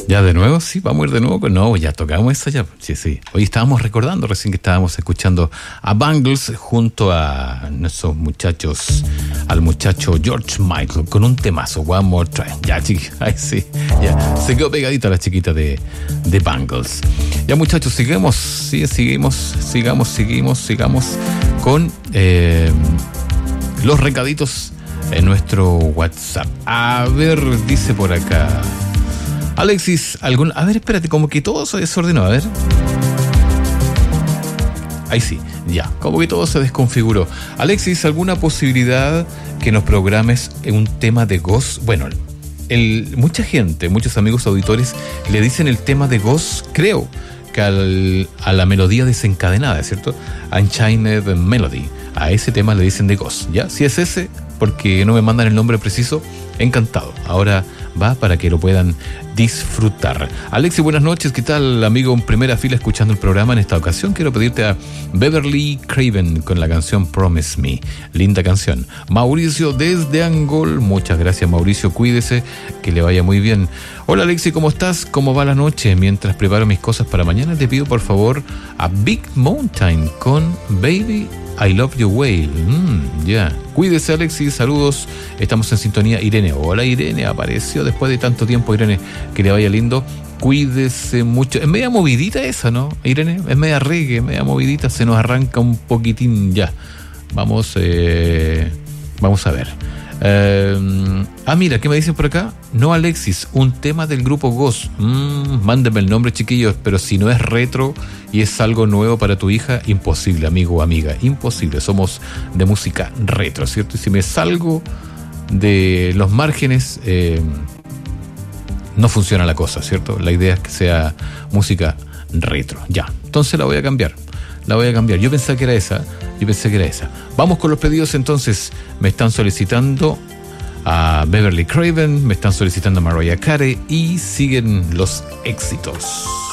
¿Ya de nuevo? Sí, vamos a ir de nuevo. No, ya tocamos esa ya. Sí. Hoy estábamos recordando recién que estábamos escuchando a Bangles junto a nuestros muchachos, al muchacho George Michael, con un temazo, One More Try. Ya, chiquita, ay sí, ya. Se quedó pegadita la chiquita de Bangles. Ya, muchachos, sigamos con los recaditos en nuestro WhatsApp. A ver, dice por acá Alexis, a ver, espérate, como que todo se desordenó, a ver. Ahí sí, ya, como que todo se desconfiguró. Alexis, ¿alguna posibilidad que nos programes un tema de Ghost? Bueno, mucha gente, muchos amigos auditores le dicen el tema de Ghost, creo que a la melodía desencadenada, ¿cierto? Unchained Melody. A ese tema le dicen de Ghost, ¿ya? Si es ese, porque no me mandan el nombre preciso, encantado. Ahora va para que lo puedan disfrutar. Alexis, buenas noches, ¿qué tal, amigo? En primera fila escuchando el programa. En esta ocasión quiero pedirte a Beverly Craven con la canción Promise Me. Linda canción. Mauricio desde Angol, muchas gracias, Mauricio, cuídese, que le vaya muy bien. Hola Alexis, ¿cómo estás? ¿Cómo va la noche? Mientras preparo mis cosas para mañana, te pido por favor a Big Mountain con Baby I Love You Way. Ya. Cuídese, Alexis, saludos. Estamos en sintonía. Irene, hola Irene, apareció después de tanto tiempo, Irene, que le vaya lindo. Cuídese mucho. Es media movidita esa, ¿no, Irene? Es media reggae, media movidita, se nos arranca un poquitín ya. Vamos a ver. Mira, ¿qué me dicen por acá? No, Alexis, un tema del grupo Ghost. Mándenme el nombre, chiquillos, pero si no es retro y es algo nuevo para tu hija, imposible, amigo o amiga, imposible. Somos de música retro, ¿cierto? Y si me salgo de los márgenes, no funciona la cosa, ¿cierto? La idea es que sea música retro. Ya, entonces la voy a cambiar. Yo pensé que era esa. Vamos con los pedidos entonces. Me están solicitando a Beverly Craven, me están solicitando a Mariah Carey y siguen los éxitos.